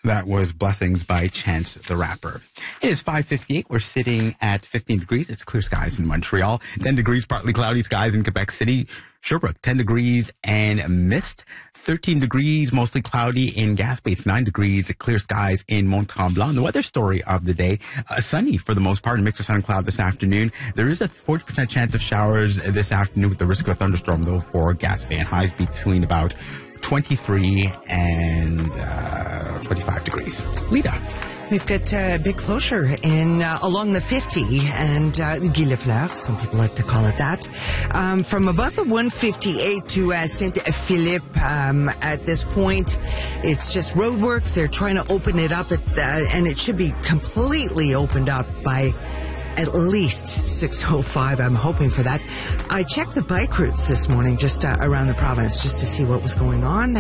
That was Blessings by Chance the Rapper. It is 5:58. We're sitting at 15 degrees. It's clear skies in Montreal. 10 degrees, partly cloudy skies in Quebec City. Sherbrooke, 10 degrees and mist. 13 degrees, mostly cloudy in Gaspé. It's 9 degrees, clear skies in Mont-Tremblant. The weather story of the day, sunny for the most part, a mix of sun and cloud this afternoon. There is a 40% chance of showers this afternoon with the risk of a thunderstorm, though, for Gaspé, and highs between about 23 and 25 degrees. Lita. We've got a big closure along the 50 and Guy Lafleur, some people like to call it that, from above the 158 to Saint-Philippe. At this point, it's just road work. They're trying to open it up, and it should be completely opened up by at least 6:05. I'm hoping for that. I checked the bike routes this morning just around the province just to see what was going on.